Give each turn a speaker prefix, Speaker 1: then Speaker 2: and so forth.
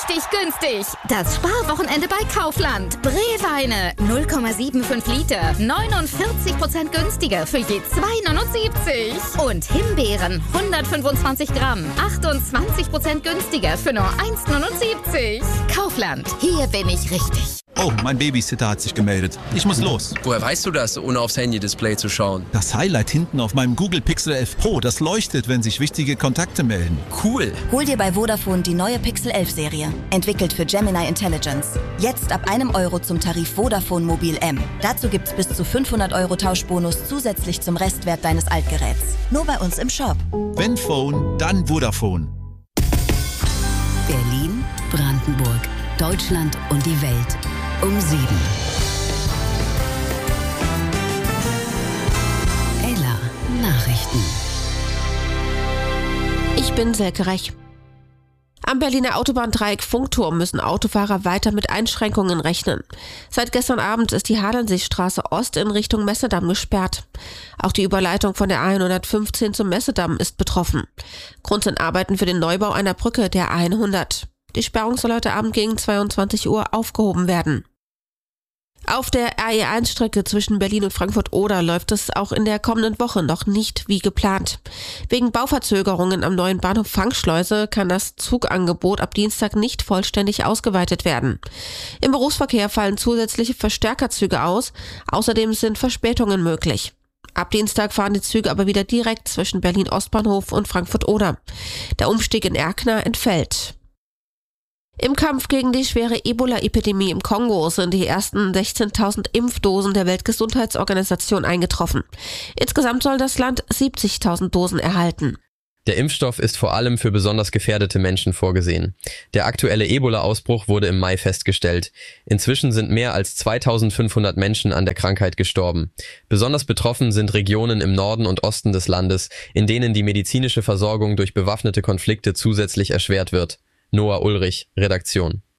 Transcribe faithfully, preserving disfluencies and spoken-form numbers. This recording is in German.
Speaker 1: richtig günstig. Das Sparwochenende bei Kaufland. Brewweine null Komma fünfundsiebzig Liter. neunundvierzig Prozent günstiger für je zwei neunundsiebzig. Und Himbeeren hundertfünfundzwanzig Gramm. achtundzwanzig Prozent günstiger für nur eins neunundsiebzig. Kaufland. Hier bin ich richtig.
Speaker 2: Oh, mein Babysitter hat sich gemeldet. Ich muss los.
Speaker 3: Woher weißt du das, ohne aufs Handy-Display zu schauen?
Speaker 2: Das Highlight hinten auf meinem Google Pixel elf Pro, das leuchtet, wenn sich wichtige Kontakte melden.
Speaker 3: Cool.
Speaker 4: Hol dir bei Vodafone die neue Pixel elf Serie. Entwickelt für Gemini Intelligence. Jetzt ab einem Euro zum Tarif Vodafone Mobil M. Dazu gibt's bis zu fünfhundert Euro Tauschbonus zusätzlich zum Restwert deines Altgeräts. Nur bei uns im Shop.
Speaker 2: Wenn Phone, dann Vodafone.
Speaker 5: Berlin, Brandenburg, Deutschland und die Welt. Um sieben. Ella Nachrichten.
Speaker 6: Ich bin Selke Rech. Am Berliner Autobahndreieck Funkturm müssen Autofahrer weiter mit Einschränkungen rechnen. Seit gestern Abend ist die Hadernseestraße Ost in Richtung Messedamm gesperrt. Auch die Überleitung von der A hundertfünfzehn zum Messedamm ist betroffen. Grund sind Arbeiten für den Neubau einer Brücke der A hundert. Die Sperrung soll heute Abend gegen zweiundzwanzig Uhr aufgehoben werden. Auf der R E eins Strecke zwischen Berlin und Frankfurt-Oder läuft es auch in der kommenden Woche noch nicht wie geplant. Wegen Bauverzögerungen am neuen Bahnhof Fangschleuse kann das Zugangebot ab Dienstag nicht vollständig ausgeweitet werden. Im Berufsverkehr fallen zusätzliche Verstärkerzüge aus, außerdem sind Verspätungen möglich. Ab Dienstag fahren die Züge aber wieder direkt zwischen Berlin-Ostbahnhof und Frankfurt-Oder. Der Umstieg in Erkner entfällt. Im Kampf gegen die schwere Ebola-Epidemie im Kongo sind die ersten sechzehntausend Impfdosen der Weltgesundheitsorganisation eingetroffen. Insgesamt soll das Land siebzigtausend Dosen erhalten.
Speaker 7: Der Impfstoff ist vor allem für besonders gefährdete Menschen vorgesehen. Der aktuelle Ebola-Ausbruch wurde im Mai festgestellt. Inzwischen sind mehr als zweitausendfünfhundert Menschen an der Krankheit gestorben. Besonders betroffen sind Regionen im Norden und Osten des Landes, in denen die medizinische Versorgung durch bewaffnete Konflikte zusätzlich erschwert wird. Noah Ulrich, Redaktion.